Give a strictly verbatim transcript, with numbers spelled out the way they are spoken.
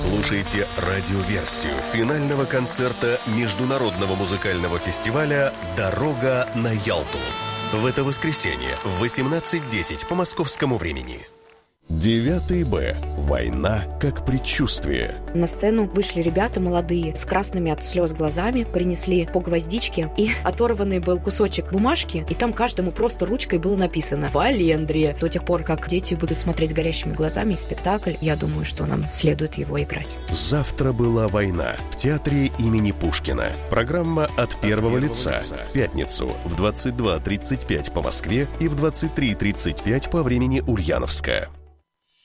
слушаете радиоверсию финального концерта Международного музыкального фестиваля «Дорога на Ялту». В это воскресенье в восемнадцать десять по московскому времени. девятый Б. Война как предчувствие. На сцену вышли ребята молодые с красными от слез глазами, принесли по гвоздичке, и оторванный был кусочек бумажки, и там каждому просто ручкой было написано «Валендрия». До тех пор, как дети будут смотреть с горящими глазами спектакль, я думаю, что нам следует его играть. Завтра была война в театре имени Пушкина. Программа от первого лица. В пятницу в двадцать два тридцать пять по Москве и в двадцать три тридцать пять по времени Ульяновска.